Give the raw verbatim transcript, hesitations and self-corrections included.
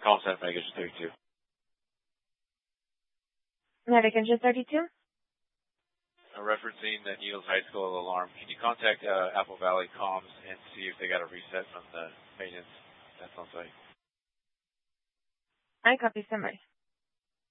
Call center Navigation thirty-two. Navigation thirty-two? Uh, referencing the Needles High School alarm, can you contact uh, Apple Valley Comms and see if they got a reset from the maintenance that's on site? I copy summary.